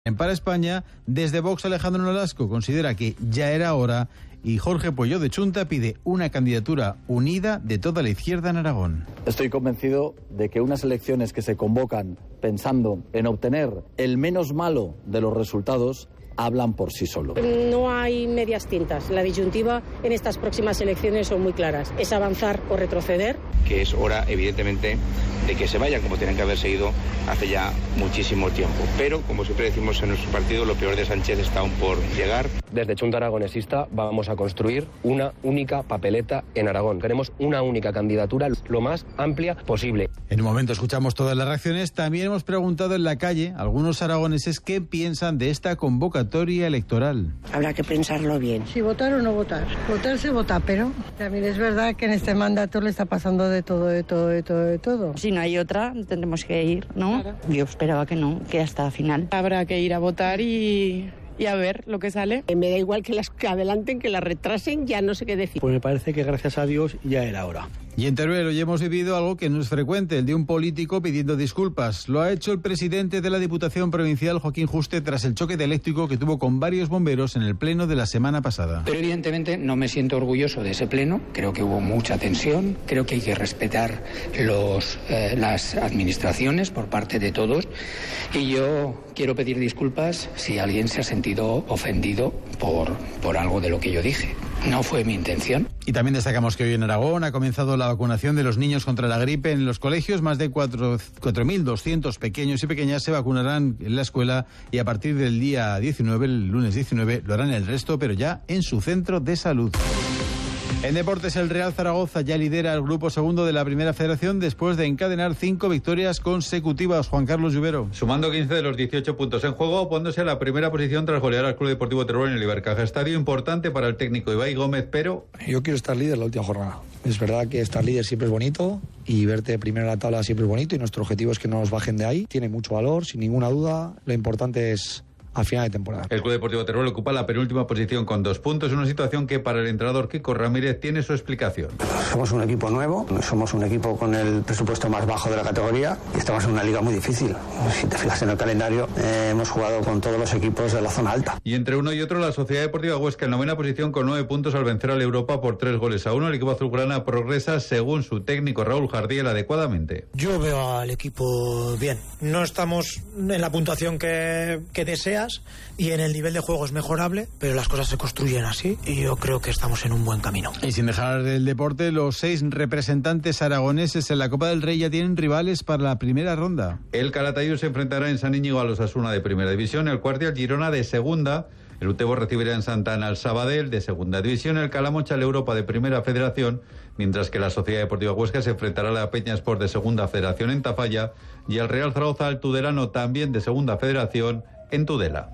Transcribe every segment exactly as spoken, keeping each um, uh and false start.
Para España, desde Vox Alejandro Nolasco considera que ya era hora y Jorge Pueyo de Chunta pide una candidatura unida de toda la izquierda en Aragón. Estoy convencido de que unas elecciones que se convocan pensando en obtener el menos malo de los resultados hablan por sí solo. No hay medias tintas. La disyuntiva en estas próximas elecciones son muy claras. Es avanzar o retroceder. Que es hora, evidentemente, de que se vayan como tienen que haberse ido hace ya muchísimo tiempo. Pero, como siempre decimos en nuestro partido, lo peor de Sánchez está aún por llegar. Desde Chunta Aragonesista vamos a construir una única papeleta en Aragón. Queremos una única candidatura lo más amplia posible. En un momento escuchamos todas las reacciones. También hemos preguntado en la calle a algunos aragoneses qué piensan de esta convocatoria electoral. Habrá que pensarlo bien. Si votar o no votar. Votar se vota, pero también es verdad que en este mandato le está pasando de todo, de todo, de todo, de todo. Si no hay otra, tendremos que ir, ¿no? Claro. Yo esperaba que no, que hasta final. Habrá que ir a votar y... y a ver lo que sale. Me da igual que las que adelanten, que las retrasen, ya no sé qué decir. Pues me parece que gracias a Dios ya era hora. Y en Teruel hoy hemos vivido algo que no es frecuente, el de un político pidiendo disculpas. Lo ha hecho el presidente de la Diputación Provincial, Joaquín Juste, tras el choque de eléctrico que tuvo con varios bomberos en el pleno de la semana pasada. Pero evidentemente no me siento orgulloso de ese pleno. Creo que hubo mucha tensión. Creo que hay que respetar los, eh, las administraciones por parte de todos. Y yo quiero pedir disculpas si alguien se ha sentido ofendido por, por algo de lo que yo dije. No fue mi intención. Y también destacamos que hoy en Aragón ha comenzado la vacunación de los niños contra la gripe en los colegios. Más de cuatro mil doscientos pequeños y pequeñas se vacunarán en la escuela y a partir del día diecinueve, el lunes diecinueve, lo harán el resto, pero ya en su centro de salud. En deportes, el Real Zaragoza ya lidera el grupo segundo de la Primera Federación después de encadenar cinco victorias consecutivas. Juan Carlos Lluvero. Sumando quince de los dieciocho puntos en juego, poniéndose a la primera posición tras golear al Club Deportivo Teruel en el Ibercaja. Estadio importante para el técnico Ibai Gómez, pero... Yo quiero estar líder la última jornada. Es verdad que estar líder siempre es bonito y verte primero en la tabla siempre es bonito y nuestro objetivo es que no nos bajen de ahí. Tiene mucho valor, sin ninguna duda. Lo importante es... al final de temporada. El Club Deportivo Teruel ocupa la penúltima posición con dos puntos, una situación que para el entrenador Kiko Ramírez tiene su explicación. Somos un equipo nuevo, somos un equipo con el presupuesto más bajo de la categoría y estamos en una liga muy difícil. Si te fijas en el calendario, eh, hemos jugado con todos los equipos de la zona alta. Y entre uno y otro, la Sociedad Deportiva Huesca en novena posición con nueve puntos al vencer al Europa por tres goles a uno. El equipo azulgrana progresa, según su técnico Raúl Jardiel, adecuadamente. Yo veo al equipo bien. No estamos en la puntuación que, que deseas y en el nivel de juego es mejorable, pero las cosas se construyen así y yo creo que estamos en un buen camino. Y sin dejar del deporte, los seis representantes aragoneses en la Copa del Rey ya tienen rivales para la primera ronda. El Calatayud se enfrentará en San Íñigo a los Osasuna de Primera División, el Cuarti al Girona de Segunda, el Utebo recibirá en Santana al Sabadell de Segunda División, el Calamocha al Europa de Primera Federación, mientras que la Sociedad Deportiva Huesca se enfrentará a la Peña Sport de Segunda Federación en Tafalla y el Real Zaragoza al Tudelano también de Segunda Federación en Tudela.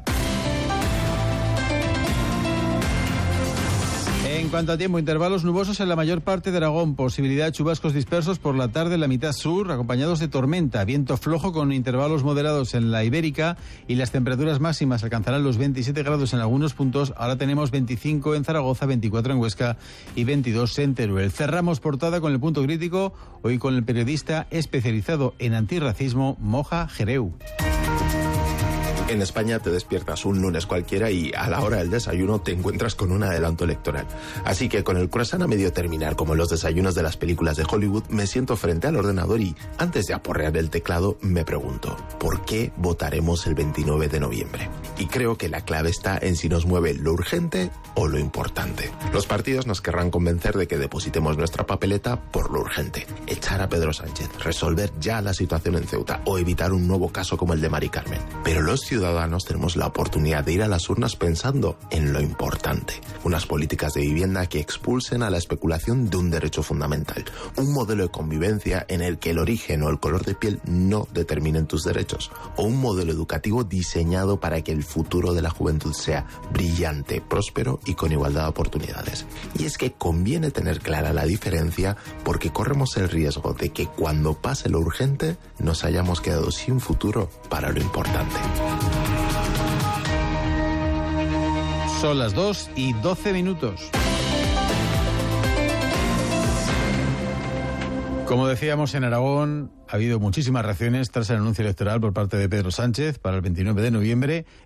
En cuanto a tiempo, intervalos nubosos en la mayor parte de Aragón, posibilidad de chubascos dispersos por la tarde en la mitad sur, acompañados de tormenta, viento flojo con intervalos moderados en la Ibérica y las temperaturas máximas alcanzarán los veintisiete grados en algunos puntos. Ahora tenemos veinticinco en Zaragoza, veinticuatro en Huesca y veintidós en Teruel. Cerramos portada con el punto crítico, hoy con el periodista especializado en antirracismo, Moja Jereu. En España te despiertas un lunes cualquiera y a la hora del desayuno te encuentras con un adelanto electoral. Así que con el croissant a medio terminar, como en los desayunos de las películas de Hollywood, me siento frente al ordenador y, antes de aporrear el teclado, me pregunto, ¿por qué votaremos el veintinueve de noviembre? Y creo que la clave está en si nos mueve lo urgente o lo importante. Los partidos nos querrán convencer de que depositemos nuestra papeleta por lo urgente. Echar a Pedro Sánchez, resolver ya la situación en Ceuta o evitar un nuevo caso como el de Mari Carmen. Pero los ciudadanos tenemos la oportunidad de ir a las urnas pensando en lo importante. Unas políticas de vivienda que expulsen a la especulación de un derecho fundamental. Un modelo de convivencia en el que el origen o el color de piel no determinen tus derechos. O un modelo educativo diseñado para que el futuro de la juventud sea brillante, próspero y con igualdad de oportunidades. Y es que conviene tener clara la diferencia porque corremos el riesgo de que cuando pase lo urgente nos hayamos quedado sin futuro para lo importante. Son las dos y doce minutos. Como decíamos, en Aragón ha habido muchísimas reacciones tras el anuncio electoral por parte de Pedro Sánchez para el veintinueve de noviembre.